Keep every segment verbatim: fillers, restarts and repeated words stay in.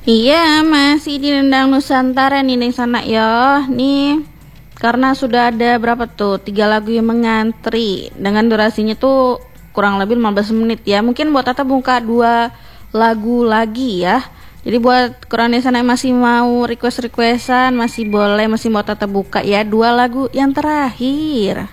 Iya, masih di Rendang Nusantara nih Neng Sana ya. Nih, karena sudah ada berapa tuh? Tiga lagu yang mengantri dengan durasinya tuh kurang lebih lima belas menit ya. Mungkin buat Tata buka dua lagu lagi ya. Jadi buat kurang Neng Sana yang masih mau request-requestan masih boleh, masih mau Tata buka ya dua lagu yang terakhir.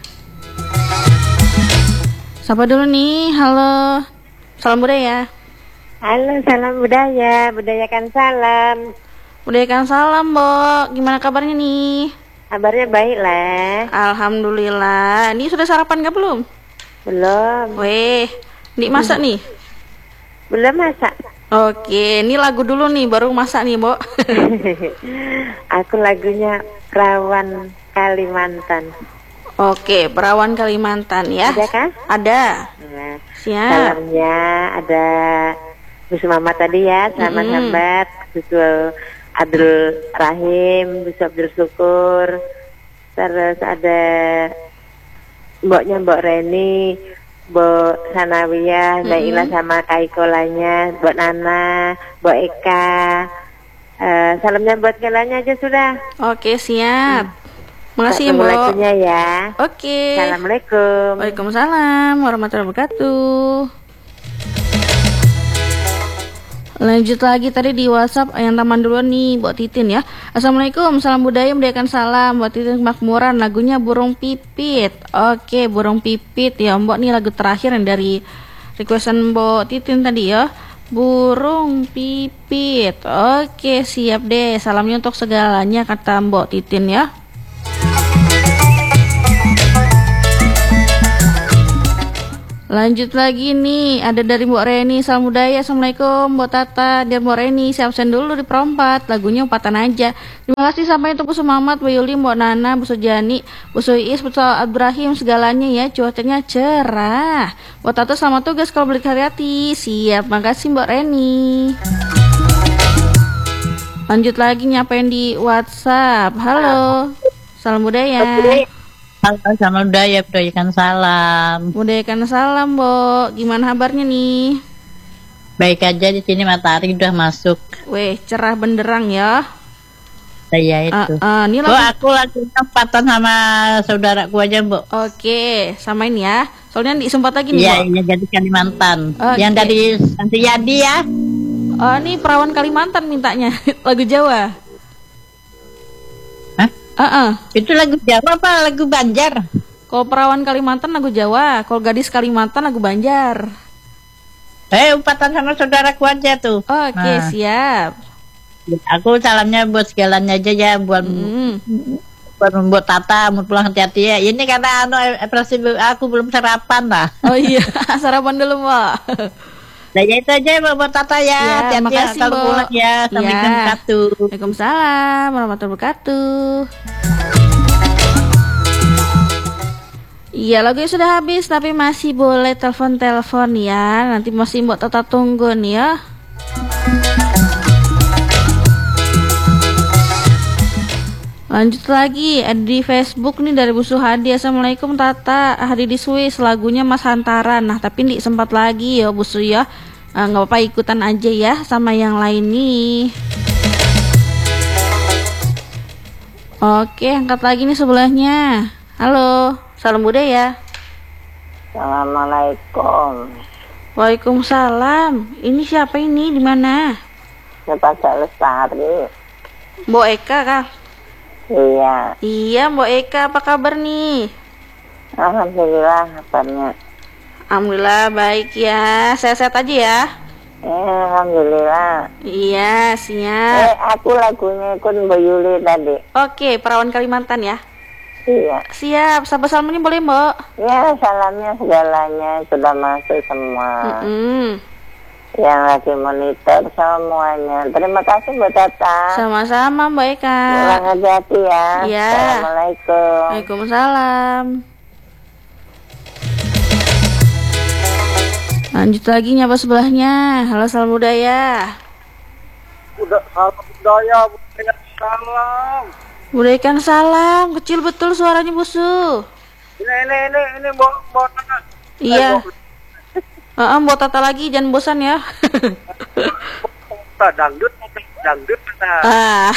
Sapa dulu nih, halo. Salam budaya. Halo, salam budaya, budayakan salam. Budayakan salam, Bo. Gimana kabarnya nih? Kabarnya baik lah. Alhamdulillah. Ini sudah sarapan gak belum? Belum. Weh, Dik masak nih? Belum masak. Oke, ini lagu dulu nih, baru masak nih, Bo. Aku lagunya Perawan Kalimantan. Oke, Perawan Kalimantan ya. Ada kan? Ada. Nah, Siap. salamnya ada Busu Mama tadi ya, sama Mm-mm. sahabat Busu Abdul Rahim, Busu Abdul Syukur. Terus ada mboknya Mbok Reni, Mbok Sanawiyah, Mm-mm. Naila sama Kaikolanya, Mbok Nana, Mbok Eka. Eh, salamnya buat kalian aja sudah. Oke, siap. Makasih ya, Ketemu Bo. lagunya ya. Oke. Assalamualaikum. Waalaikumsalam warahmatullahi wabarakatuh. Lanjut lagi tadi di WhatsApp yang taman duluan nih buat Titin ya. Assalamualaikum, salam budaya, budayakan salam buat Titin Kemakmuran. Lagunya Burung Pipit. Oke, Burung Pipit ya Mbok, nih lagu terakhir yang dari requestan Mbok Titin tadi ya. Burung Pipit. Oke, siap deh. Salamnya untuk segalanya kata Mbok Titin ya. Lanjut lagi nih, ada dari Mbok Reni, salam budaya, assalamualaikum Mbok Tata, dan Mbok Reni, saya absen dulu di perempat, lagunya umpatan aja. Terima kasih sampai untuk Bu Mamat, Bu Yuli, Mbok Nana, Bu Sujani, Bu Suis, Bu Ibrahim, segalanya ya, cuacanya cerah. Mbok Tata selamat tugas kalau beli hati-hati, siap, makasih Mbok Reni. Lanjut lagi nyapain di WhatsApp, halo, salam budaya. Halo, sama budaya, budayakan salam. Budayakan salam, Bo. Gimana kabarnya nih? Baik aja, di sini matahari udah masuk. Weh, cerah benderang ya. Saya itu. Uh, uh, ini Bu, lagu... aku lagi empatan sama saudaraku aja, Bu. Oke, samain ya. Soalnya disempat lagi nih, Iya, Bo. iya, dari Kalimantan. Oke. Yang dari Santi Yadi ya. Oh, ini Perawan Kalimantan mintanya. Lagu Jawa. Hah? Uh-uh. Itu lagu Jawa apa lagu Banjar? Kalau Perawan Kalimantan lagu Jawa, kalau Gadis Kalimantan lagu Banjar. Eh, umpatan sama saudaraku aja tuh. Oke, Nah, siap. aku salamnya buat segalanya aja ya, buat Mm. buat membuat Tata mau pulang hati-hati ya. Ini karena anu operasi aku belum sarapan lah. Oh iya, sarapan dulu, Mbak. Nah, ya itu aja ya, buat Tata ya. Ya, Hati-hati ya makasih, kalau Bo. pulang ya. Assalamualaikum Ya. warahmatullahi wabarakatuh. Waalaikumsalam warahmatullahi wabarakatuh. Iya, lagunya sudah habis tapi masih boleh telepon-telepon ya. Nanti masih Mbok Tata tunggu nih ya. Lanjut lagi, ada di Facebook nih dari Bu Suhadi. Assalamualaikum Tata, hari di Swiss, lagunya Mas Hantaran. Nah tapi nih sempat lagi ya Bu Su ya. Eh, nggak apa-apa ikutan aja ya sama yang lain nih. Oke, angkat lagi nih sebelahnya. Halo, salam budaya. Assalamualaikum. Waalaikumsalam. Ini siapa ini? Di mana? Bapak Lestari. Mbok Eka kah? Iya. Iya, Mbok Eka, apa kabar nih? Alhamdulillah kabarnya. Alhamdulillah baik ya. Sehat-sehat aja ya. Eh, Alhamdulillah. Iya, Eh, siap. aku lagunya ikut Mbak Yuli tadi. Oke, Perawan Kalimantan ya. Iya. Siap, sabar salamnya boleh, Mbok. Ya, salamnya segalanya sudah masuk semua. Mm-mm. Yang lagi monitor semuanya. Terima kasih buat Tata. Sama-sama, Mbak Eka. Pulang hati-hati ya. Iya. Assalamualaikum. Waalaikumsalam. Lanjut lagi nyapa sebelahnya. Halo, salam budaya. Udah salam budaya, budaya salam. Budayakan salam. Kecil betul suaranya, Busu. Ini ini ini ini mau mau nanya. Iya. Heeh, buat Tata lagi, jangan bosan ya. Kita dangdut. dangdut nah. Ah,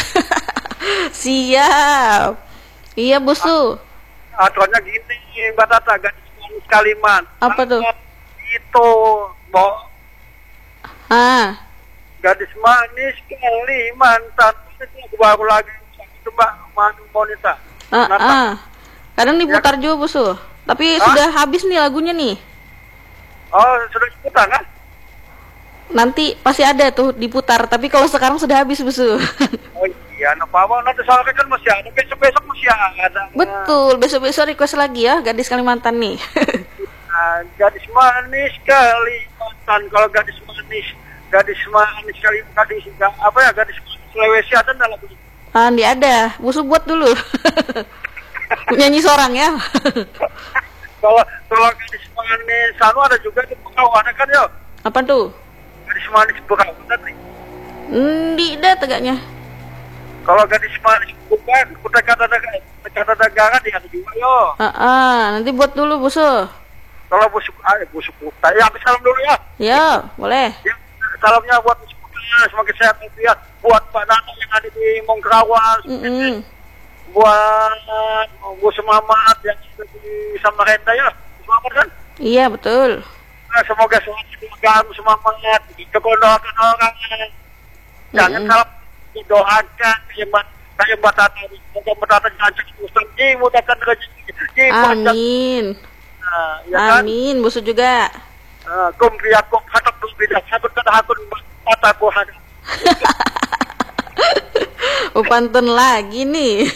siap. Iya busu. Aturannya gini, Mbak Tata, gadis manis Kalimantan. Apa tuh? Itu, Mbok. Ah, Gadis manis Kalimantan. Itu baru lagi itu Mbak Manu Monita. ah, Nata. ah. Kadang diputar juga busu. Tapi Hah? sudah habis nih lagunya nih. Oh, sudah diputar kan? Nanti pasti ada tuh diputar. Tapi kalau sekarang sudah habis busu. Oh iya, nah apa nanti soalnya kan masih ada, besok-besok masih ada. Betul. Besok-besok request lagi ya gadis Kalimantan nih. Nah, gadis manis Kalimantan. Kalau gadis manis, gadis manis kali gadis apa ya gadis Sulawesi ada dalam ini. Ah, di ada. Busu buat dulu. Nyanyi seorang ya. Kalau kalau gadis manis anu ada juga di Bekau ada kan ya? Apa tuh? Gadis manis Bekau nanti. Ndi dah tegaknya. Kalau gadis manis bukan kuda kata dagang, kata dagangan dia juga yo. Ah, ah, nanti buat dulu busu. Kalau busuk, ah busuk kuda. Ya, habis salam dulu ya. Ya, boleh. Ya, salamnya buat busuk kuda, semakin sehat ya. Buat Pak Nana yang ada di Mongkrawan. Mm -mm. Buat Bu Semamat yang ada di Samarinda ya. Semamat kan? Iya, betul. Nah, semoga sehat keluarga semangat didoakan orang. Jangan Mm-mm. salah didoakan kayak Mbak kayak Mbak Tata, semoga Mbak Tata dilancar Ustaz, dimudahkan rezeki, dipanjang. Amin. Nah, ya kan? Amin, busu juga. Uh, kum riakum hadap dulu bidak sabut kata hakun Mbak Tata ku hadap. Oh, pantun lagi nih.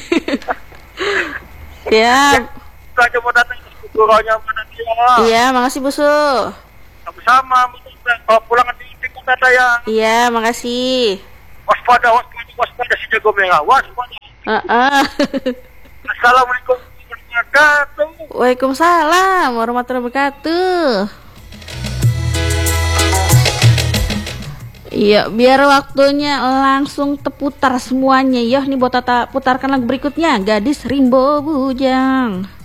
Ya, Kita Mbak Tata kukuronya Mbak Tata ya. iya, makasih busu. Sama-sama Mbak Tata. Kalau pulang nanti Mbak Tata ya. Iya, makasih. Waspada, waspada, waspada si jago merah. Waspada. Ah, ah. Assalamualaikum warahmatullahi wabarakatuh. Waalaikumsalam warahmatullahi wabarakatuh. Iya, biar waktunya langsung terputar semuanya ya. Nih buat Tata putarkan lagu berikutnya, Gadis Rimbo Bujang.